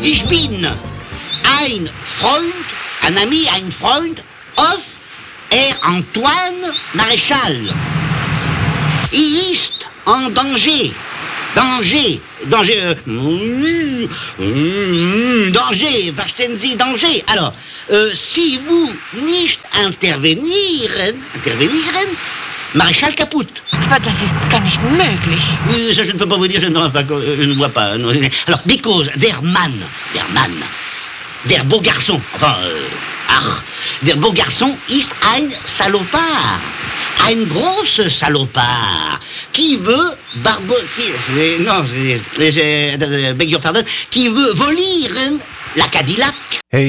Ich bin ein Freund, un ami, ein Freund of Antoine Maréchal. Ist en danger. Danger, verstehen Sie, danger. Alors, si vous nicht intervenieren, Maréchal kaputt. Aber das ist gar nicht möglich. Oui, ça je ne peux pas vous dire, je ne vois pas. Alors, because der Mann, der beau garçon, enfin, der beau garçon ist ein salopard. Un gros salopard qui veut beg your pardon, qui veut voler la Cadillac. Hey,